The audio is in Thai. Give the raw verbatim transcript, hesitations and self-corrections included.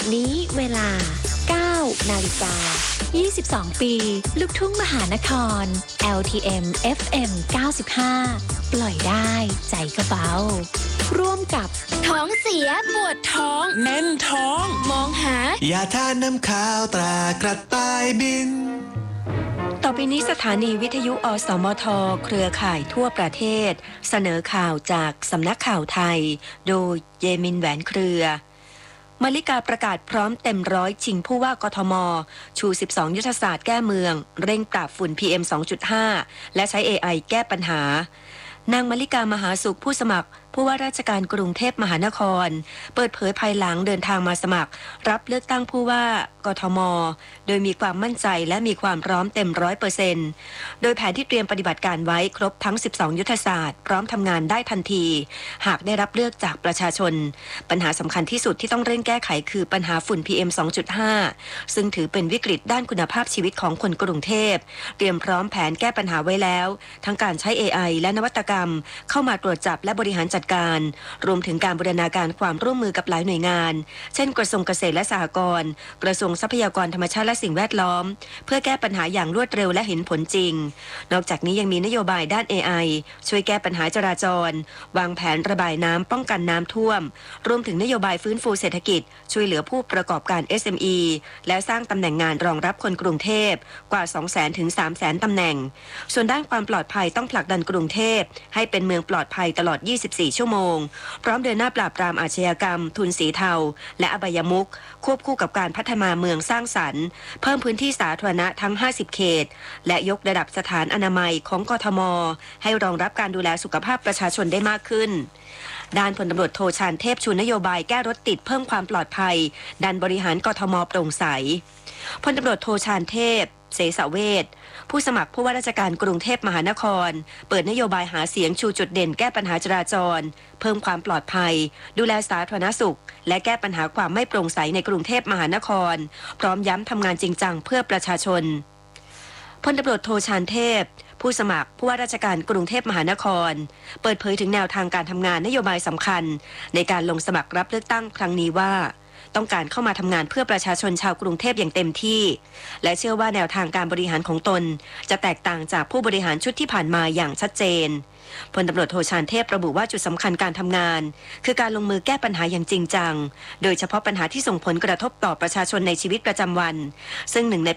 นี้เวลา เก้า นาฬิกา ยี่สิบสอง ปี ลูกทุ่งมหานคร แอล ที เอ็ม เอฟ เอ็ม เก้าสิบห้า ปล่อยได้ใจก็เบาร่วมกับท้องเสียปวดท้องแน่นท้องมองหายาทาน้ำข้าวตรากระต่ายบินต่อไปนี้สถานีวิทยุอสมทเครือข่ายทั่วประเทศเสนอข่าวจากสำนักข่าวไทยโดยเยมินแหวนเครือมาริกาประกาศพร้อมเต็มร้อยชิงผู้ว่ากทมชูสิบสองยุทธศาสตร์แก้เมืองเร่งปราบฝุ่น พี เอ็ม สองจุดห้า และใช้ เอ ไอ แก้ปัญหานางมาริกามหาสุขผู้สมัครผู้ว่าราชการกรุงเทพมหานครเปิดเผยภายหลังเดินทางมาสมัครรับเลือกตั้งผู้ว่ากทมโดยมีความมั่นใจและมีความพร้อมเต็มร้อยเปอร์เซ็นต์โดยแผนที่เตรียมปฏิบัติการไว้ครบทั้งสิบสองยุทธศาสตร์พร้อมทำงานได้ทันทีหากได้รับเลือกจากประชาชนปัญหาสำคัญที่สุดที่ต้องเร่งแก้ไขคือปัญหาฝุ่น พี เอ็ม สองจุดห้า ซึ่งถือเป็นวิกฤตด้านคุณภาพชีวิตของคนกรุงเทพเตรียมพร้อมแผนแก้ปัญหาไว้แล้วทั้งการใช้ เอ ไอ และนวัตกรรมเข้ามาตรวจจับและบริหารจัดการรวมถึงการบูรณาการความร่วมมือกับหลายหน่วยงานเช่นกระทรวงเกษตรและสหกรณ์กระทรวงทรัพยากรธรรมชาติและสิ่งแวดล้อมเพื่อแก้ปัญหาอย่างรวดเร็วและเห็นผลจริงนอกจากนี้ยังมีนโยบายด้าน เอ ไอ ช่วยแก้ปัญหาจราจรวางแผนระบายน้ำป้องกันน้ำท่วมรวมถึงนโยบายฟื้นฟูเศรษฐกิจช่วยเหลือผู้ประกอบการ เอส เอ็ม อี และสร้างตำแหน่งงานรองรับคนกรุงเทพกว่า สองแสน ถึง สามแสน ตำแหน่งส่วนด้านความปลอดภัยต้องผลักดันกรุงเทพให้เป็นเมืองปลอดภัยตลอดยี่สิบสี่ชั่วโมงพร้อมเดินหน้าปราบปรามอาชญากรรมทุนสีเทาและอบายมุขควบคู่กับการพัฒนาเมืองสร้างสรรค์เพิ่มพื้นที่สาธารณะทั้งห้าสิบเขตและยกระดับสถานอนามัยของกทมให้รองรับการดูแลสุขภาพประชาชนได้มากขึ้นด้านพลตำรวจโทชาญเทพชูนโยบายแก้รถติดเพิ่มความปลอดภัยดันบริหารกทมโปร่งใสพลตำรวจโทชาญเทพเสสเวชผู้สมัครผู้ว่าราชการกรุงเทพมหานครเปิดนโยบายหาเสียงชูจุดเด่นแก้ปัญหาจราจรเพิ่มความปลอดภัยดูแลสาธารณสุขและแก้ปัญหาความไม่โปร่งใสในกรุงเทพมหานครพร้อมย้ำทำงานจริงจังเพื่อประชาชนพลตำรวจโทชาญเทพผู้สมัครผู้ว่าราชการกรุงเทพมหานครเปิดเผยถึงแนวทางการทำงานนโยบายสำคัญในการลงสมัครรับเลือกตั้งครั้งนี้ว่าต้องการเข้ามาทำงานเพื่อประชาชนชาวกรุงเทพอย่างเต็มที่และเชื่อว่าแนวทางการบริหารของตนจะแตกต่างจากผู้บริหารชุดที่ผ่านมาอย่างชัดเจนพลตำรวจโทชาญเทพระบุว่าจุดสำคัญการทำงานคือการลงมือแก้ปัญหาอย่างจริงจังโดยเฉพาะปัญหาที่ส่งผลกระทบต่อประชาชนในชีวิตประจำวันซึ่งหนึ่งใน